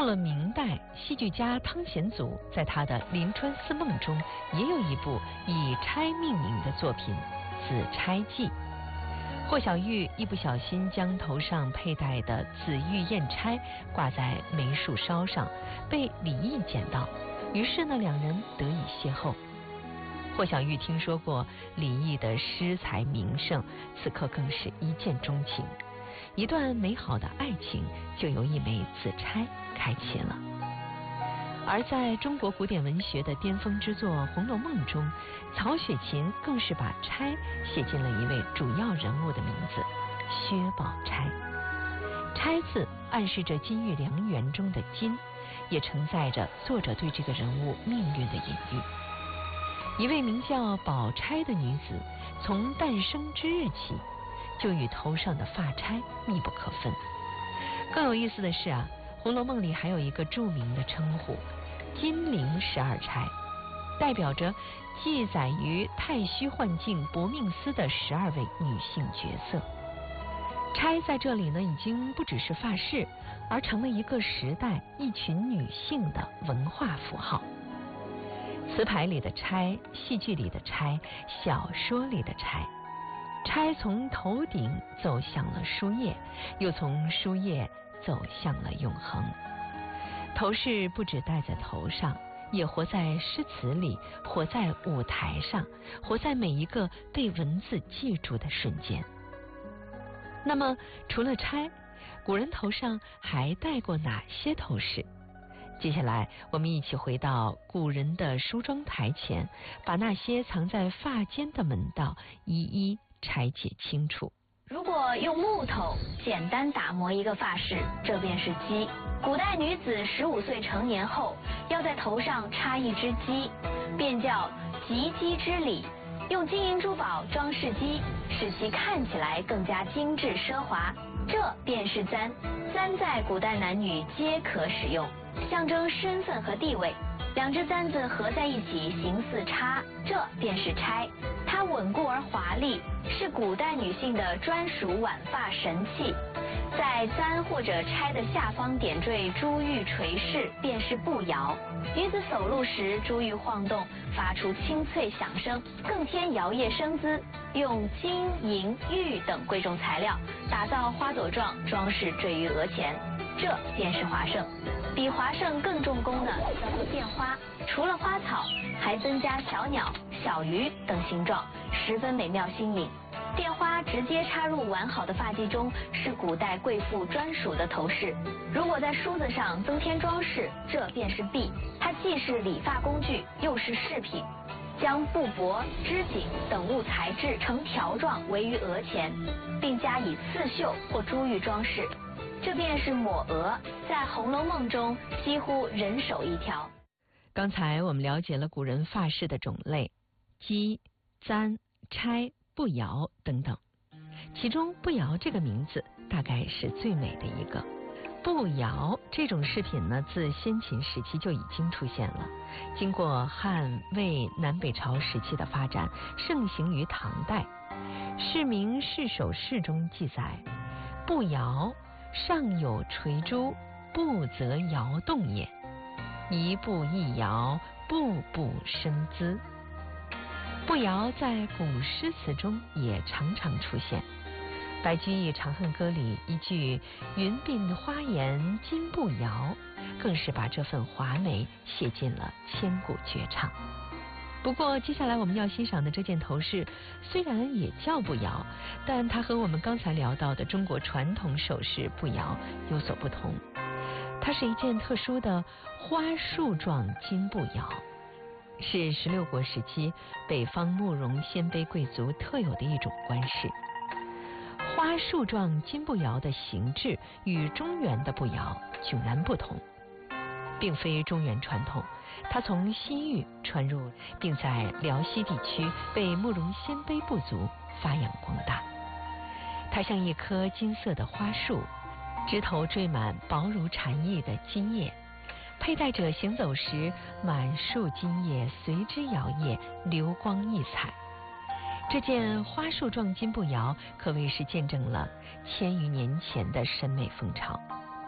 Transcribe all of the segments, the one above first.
到了明代，戏剧家汤显祖在他的《临川思梦》中也有一部以钗命名的作品《紫钗记》。霍小玉一不小心将头上佩戴的紫玉砚钗挂在梅树梢上，被李益捡到，于是呢，两人得以邂逅。霍小玉听说过李益的诗才名盛，此刻更是一见钟情，一段美好的爱情就由一枚紫钗开启了。而在中国古典文学的巅峰之作《红楼梦》中，曹雪芹更是把钗写进了一位主要人物的名字薛宝钗。钗字暗示着金玉良缘中的金，也承载着作者对这个人物命运的隐喻。一位名叫宝钗的女子，从诞生之日起就与头上的发钗密不可分。更有意思的是啊，《红楼梦》里还有一个著名的称呼金陵12钗，代表着记载于太虚幻境薄命司的12位女性角色。钗在这里呢，已经不只是发饰，而成了一个时代一群女性的文化符号。词牌里的钗，戏剧里的钗，小说里的钗，钗从头顶走向了书页，又从书页走向了永恒。头饰不只戴在头上，也活在诗词里，活在舞台上，活在每一个被文字记住的瞬间。那么除了钗，古人头上还戴过哪些头饰？接下来我们一起回到古人的梳妆台前，把那些藏在发间的门道一一拆解清楚。 如果用木头简单打磨一个发饰，这便是髻。古代女子15岁成年后，要在头上插一只髻，便叫及笄之礼。用金银珠宝装饰髻，使其看起来更加精致奢华，这便是簪。簪在古代男女皆可使用，象征身份和地位。两只簪子合在一起形似叉，这便是钗。它稳固而华丽，是古代女性的专属挽发神器。在簪或者钗的下方点缀珠玉垂饰，便是步摇。女子走路时，珠玉晃动，发出清脆响声，更添摇曳生姿。用金银玉等贵重材料打造花朵状装饰坠于额前，这便是华胜。比华胜更重工的叫做变花，除了花草，还增加小鸟、小鱼等形状，十分美妙新颖。变花直接插入完好的发髻中，是古代贵妇专属的头饰。如果在梳子上增添装饰，这便是鬓，它既是理发工具，又是饰品。将布帛、织锦等物材质成条状围于额前，并加以刺绣或珠玉装饰，这便是抹额，在《红楼梦》中几乎人手一条。 刚才我们了解了古人发饰的种类，髻、簪、钗、步摇等等，其中步摇这个名字大概是最美的一个。步摇这种饰品呢，自先秦时期就已经出现了，经过汉、魏、南北朝时期的发展，盛行于唐代。《市民市首饰》中记载，步摇上有垂珠，步则摇动也，一步一摇，步步生姿。步摇在古诗词中也常常出现。白居易《长恨歌》里一句云鬓花颜金步摇，更是把这份华美写进了千古绝唱。不过接下来我们要欣赏的这件头饰虽然也叫步摇，但它和我们刚才聊到的中国传统首饰步摇有所不同。它是一件特殊的花束状金步摇，是16国时期北方慕容鲜卑贵族特有的一种冠饰。花束状金步摇的形制与中原的步摇迥然不同，并非中原传统，它从西域传入，并在辽西地区被慕容鲜卑部族发扬光大。它像一棵金色的花树，枝头缀满薄如蝉翼的金叶，佩戴者行走时，满树金叶随之摇曳，流光溢彩。这件花束状金步摇可谓是见证了1000余年前的审美风潮。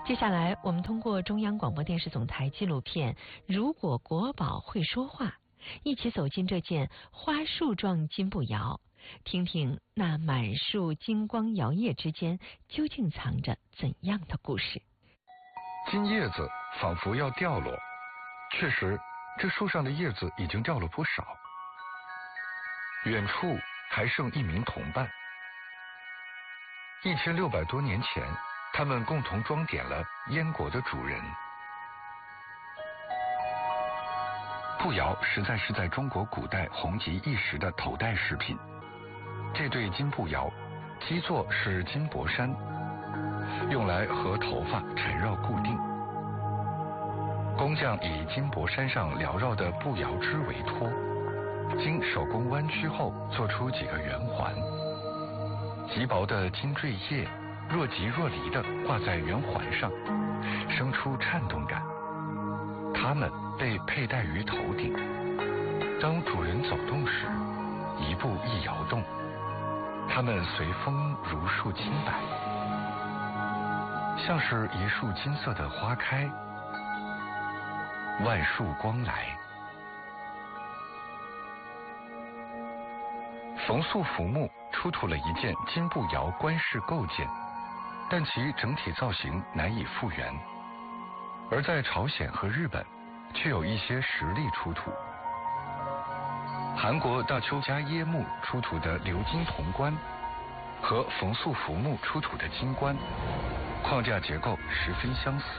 接下来，我们通过中央广播电视总台纪录片《如果国宝会说话》，一起走进这件花树状金步摇，听听那满树金光摇曳之间究竟藏着怎样的故事。 金叶子仿佛要掉落，确实，这树上的叶子已经掉了不少。远处还剩一名同伴。1600多年前，他们共同装点了燕国的主人。步摇实在是在中国古代红极一时的头戴饰品。这对金步摇，基座是金箔衫，用来和头发缠绕固定。工匠以金箔衫上缭绕的步摇枝为托，经手工弯曲后做出几个圆环。极薄的金坠叶若即若离地挂在圆环上，生出颤动感。它们被佩戴于头顶，当主人走动时，一步一摇动，它们随风如树轻摆，像是一束金色的花开。万树光来。冯素浮木出土了一件金步摇官式构件，但其整体造型难以复原。而在朝鲜和日本，却有一些实例出土。韩国大邱家耶木出土的鎏金铜冠，和冯素浮木出土的金冠，框架结构十分相似。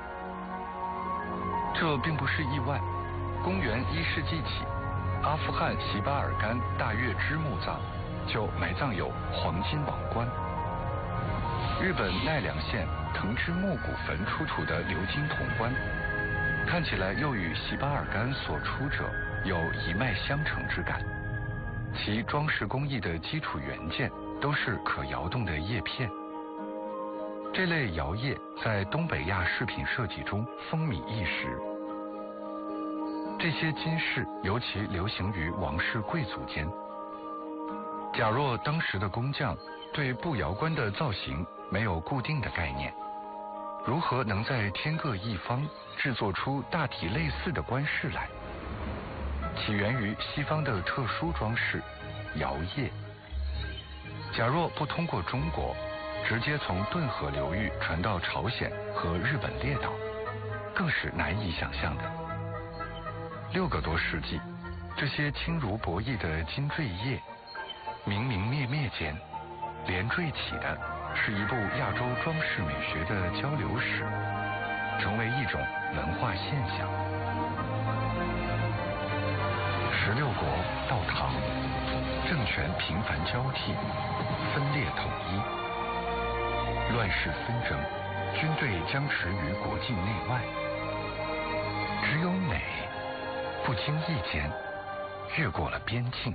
这并不是意外。公元1世纪起，阿富汗锡巴尔干大月支墓葬就埋葬有黄金王冠。日本奈良县藤枝木古坟出土的鎏金铜冠，看起来又与锡巴尔干所出者有一脉相承之感。其装饰工艺的基础元件都是可摇动的叶片。这类摇叶在东北亚饰品设计中风靡一时。这些金饰尤其流行于王室贵族间。假若当时的工匠对步摇冠的造型没有固定的概念，如何能在天各一方制作出大体类似的冠饰来？起源于西方的特殊装饰摇叶。假若不通过中国，直接从顿河流域传到朝鲜和日本列岛，更是难以想象的。6个多世纪，这些轻如薄翼的金坠叶，明明灭灭间，连缀起的是一部亚洲装饰美学的交流史，成为一种文化现象。16国到唐，政权频繁交替，分裂统一，乱世纷争，军队僵持于国境内外。只有美，不经意间越过了边境。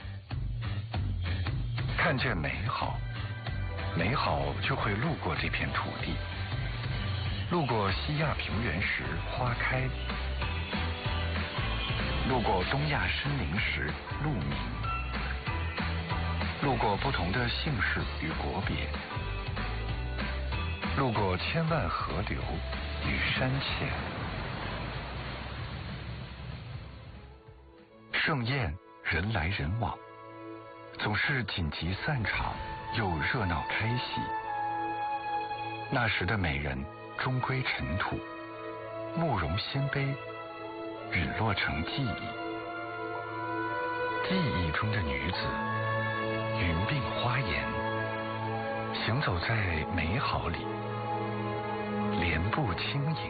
看见美好，美好就会路过这片土地。路过西亚平原时花开，路过东亚森林时鹿鸣，路过不同的姓氏与国别，路过千万河流与山堑。盛宴人来人往，总是紧急散场，又热闹开席。那时的美人终归尘土，慕容鲜卑，陨落成记忆。记忆中的女子，云鬓花颜，行走在美好里，莲步轻盈。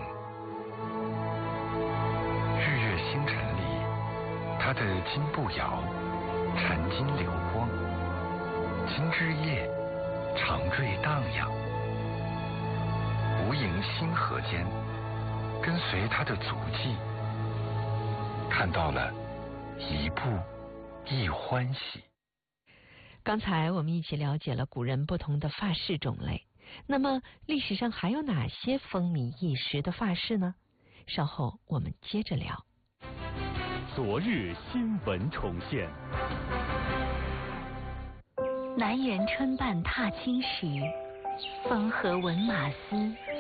日月星辰里，她的金步摇缠金流光，金枝叶长坠荡漾。无垠星河间，跟随她的足迹，看到了一步一欢喜。 刚才我们一起了解了古人不同的发饰种类，那么历史上还有哪些风靡一时的发饰呢？稍后我们接着聊。 昨日新闻重现。 南园春半踏青时，风和闻马嘶。